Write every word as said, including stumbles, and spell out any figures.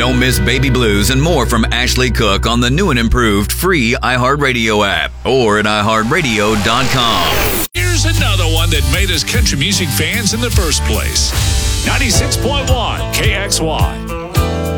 Don't miss Baby Blues and more from Ashley Cook on the new and improved free iHeartRadio app or at i heart radio dot com. Here's another one that made us country music fans in the first place. ninety-six point one K X Y.